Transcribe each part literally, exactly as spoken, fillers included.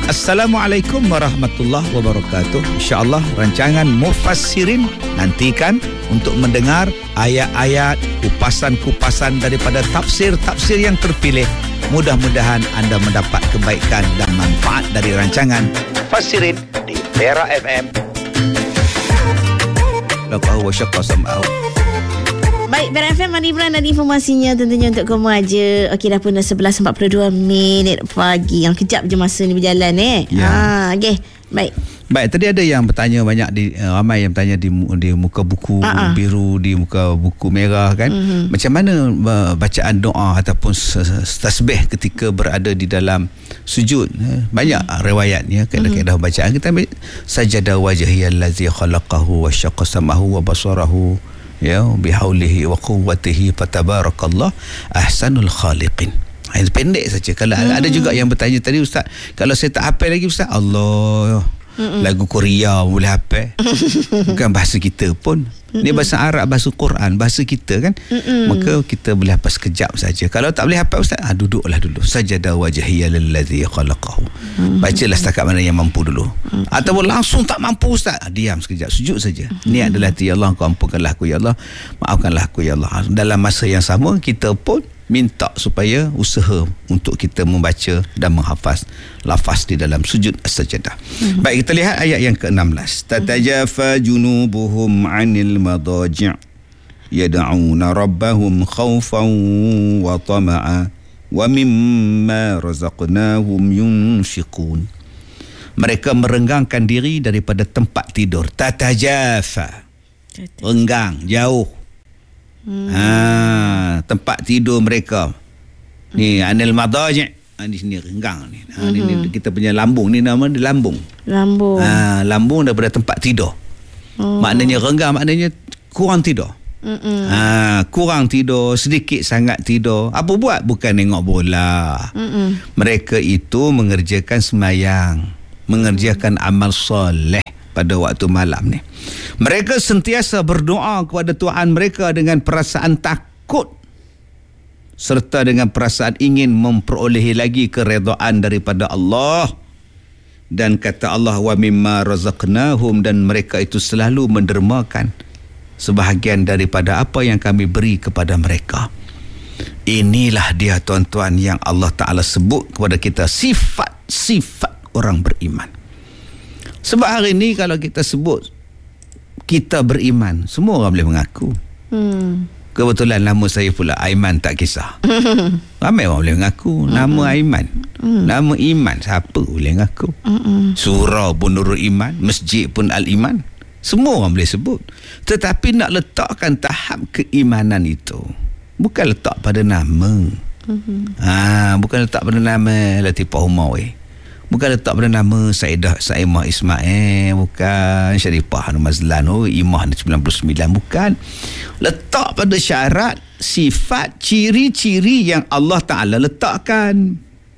Assalamualaikum warahmatullahi wabarakatuh. InsyaAllah rancangan Mufassirin nantikan untuk mendengar ayat-ayat, kupasan-kupasan daripada tafsir-tafsir yang terpilih. Mudah-mudahan anda mendapat kebaikan dan manfaat dari rancangan Mufassirin di Perak F M. Laqahu wa syaqqa sam'ahu. Baik, Perak F M, Adi Imran ada informasinya tentunya untuk kamu aja. Okey, dah pun dah sebelas empat puluh dua minit pagi. Yang kejap je masa ni berjalan eh. Ya. Ha, okey. Baik. Baik, tadi ada yang bertanya banyak di uh, ramai yang bertanya di di muka buku uh-uh. biru, di muka buku merah kan. Uh-huh. Macam mana uh, bacaan doa ataupun tasbih ketika berada di dalam sujud? Eh, banyak uh-huh. riwayatnya, kaedah-kaedah bacaan. Kita ambil sajada wajhiyallazi khalaqahu wa syaqqa samahu wa basarahu ya bihaulihi wa quwwatihi fatabarakallah ahsanul khaliqin. Itu pendek saja. Kalau hmm. ada juga yang bertanya tadi, ustaz, kalau saya tak hafal lagi ustaz, Allah, Mm-mm. lagu Korea boleh hafal. Bukan bahasa kita pun. Ni bahasa Arab, bahasa Quran, bahasa kita kan. Mm-mm. Maka kita boleh hafal sekejap saja. Kalau tak boleh hafal ustaz, ah, duduklah dulu. Sajada wajhiya lillazi khalaqahu. Mm-hmm. Bacalah setakat mana yang mampu dulu. Mm-hmm. Ataupun langsung tak mampu ustaz, ah, diam sekejap, sujud saja. Mm-hmm. Niat adalah ya Allah, kau ampunkanlah aku ya Allah, maafkanlah aku ya Allah. Dalam masa yang sama kita pun minta supaya usaha untuk kita membaca dan menghafaz lafaz di dalam sujud as-sajadah. Mm-hmm. Baik, kita lihat ayat yang ke enam belas. Tatajafa junubuhum 'anil madaji' yad'una rabbahum khawfan wa tama'a wa mimma razaqnahum yunfiqun. Mereka merenggangkan diri daripada tempat tidur. Tatajafa, renggang, jauh. Hmm. Ha, tempat tidur mereka ni anil madaji', ha, di sini renggang ni. Ha, hmm. ni, ni kita punya lambung ni, nama dia lambung. Lambung. Ha, lambung daripada tempat tidur. Oh. Maknanya renggang, maknanya kurang tidur. Mm-mm. Ha, kurang tidur, sedikit sangat tidur. Apa buat? Bukan tengok bola. Mm-mm. Mereka itu mengerjakan sembahyang, mengerjakan amal soleh pada waktu malam ni. Mereka sentiasa berdoa kepada Tuhan mereka dengan perasaan takut serta dengan perasaan ingin memperolehi lagi keredaan daripada Allah. Dan kata Allah, wa mimma razaqnahum, dan mereka itu selalu mendermakan sebahagian daripada apa yang kami beri kepada mereka. Inilah dia tuan-tuan yang Allah Ta'ala sebut kepada kita, sifat-sifat orang beriman. Sebab hari ni kalau kita sebut kita beriman, semua orang boleh mengaku. Hmm. Kebetulan nama saya pula Aiman tak kisah. Ramai orang boleh mengaku nama hmm. Aiman. Hmm. Nama Iman, siapa boleh mengaku? Hmm. Surau pun Nurul Iman, masjid pun Al-Iman. Semua orang boleh sebut. Tetapi nak letakkan tahap keimanan itu bukan letak pada nama. Hmm. Ha, bukan letak pada nama Latifah Umawi. Bukan letak pada nama Saidah Saimah Ismail, bukan Syarifah Mazlan, oh Imah sembilan puluh sembilan, bukan. Letak pada syarat, sifat, ciri-ciri yang Allah Ta'ala letakkan.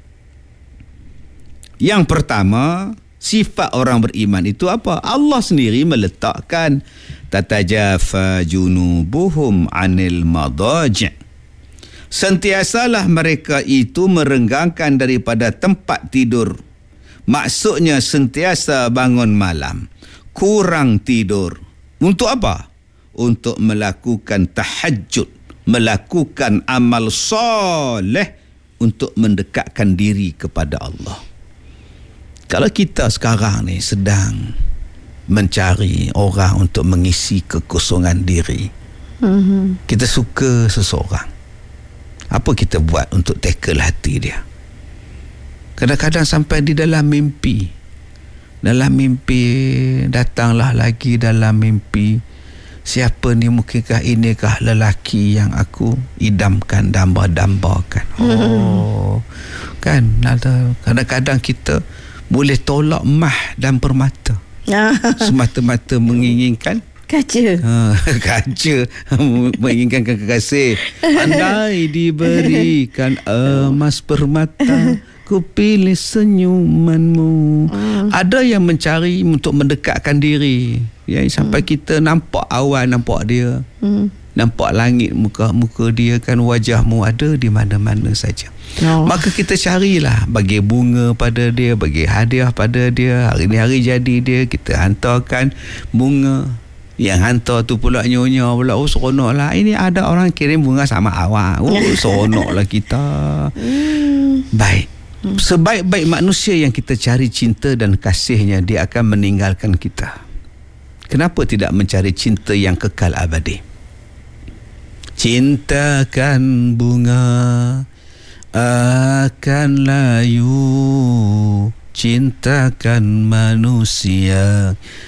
Yang pertama, sifat orang beriman itu apa? Allah sendiri meletakkan tatajafa junubuhum 'anil madaji'. Sentiasalah mereka itu merenggangkan daripada tempat tidur. Maksudnya sentiasa bangun malam, kurang tidur. Untuk apa? Untuk melakukan tahajud, melakukan amal soleh untuk mendekatkan diri kepada Allah. Kalau kita sekarang ni sedang mencari orang untuk mengisi kekosongan diri, mm-hmm. kita suka seseorang, apa kita buat untuk tackle hati dia? Kadang-kadang sampai di dalam mimpi. Dalam mimpi, datanglah lagi dalam mimpi. Siapa ni, mungkinkah inikah lelaki yang aku idamkan, damba-dambakan. Oh, kan ada kadang-kadang kita boleh tolak mah dan permata. Semata-mata menginginkan kaca. Ha, kaca menginginkan kekasih. Andai diberikan emas permata, ku pilih senyumanmu. Hmm. Ada yang mencari untuk mendekatkan diri, ya, sampai hmm. kita nampak awan, nampak dia, hmm. nampak langit, muka muka dia kan, wajahmu ada di mana-mana saja. Oh. Maka kita carilah, bagi bunga pada dia, bagi hadiah pada dia. Hari ni hari jadi dia, kita hantarkan bunga. Yang hantar tu pula nyonya pula, oh seronok lah, ini ada orang kirim bunga sama awak, oh seronok lah kita. hmm. Baik, sebaik-baik manusia yang kita cari cinta dan kasihnya, dia akan meninggalkan kita. Kenapa tidak mencari cinta yang kekal abadi? Cintakan bunga akan layu, cintakan manusia